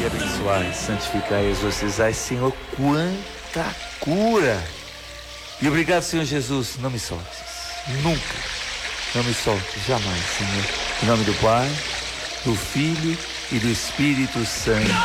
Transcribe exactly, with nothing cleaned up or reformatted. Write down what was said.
e abençoai, santificai e exorcizai, Senhor, quanta cura! E obrigado, Senhor Jesus, não me soltes, nunca, não me soltes, jamais, Senhor. Em nome do Pai, do Filho e do Espírito Santo.